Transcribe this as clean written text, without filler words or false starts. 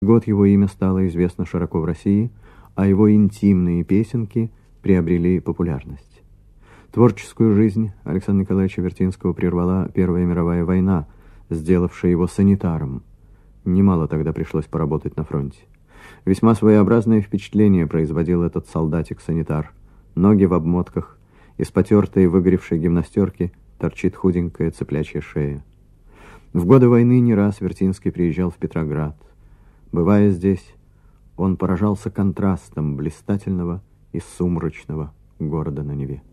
Год его имя стало известно широко в России, а его интимные песенки приобрели популярность. Творческую жизнь Александра Николаевича Вертинского прервала Первая мировая война, сделавшая его санитаром. Немало тогда пришлось поработать на фронте. Весьма своеобразное впечатление производил этот солдатик-санитар. Ноги в обмотках, из потертой выгоревшей гимнастерки торчит худенькая цыплячья шея. В годы войны не раз Вертинский приезжал в Петроград. Бывая здесь, он поражался контрастом блистательного и сумрачного города на Неве.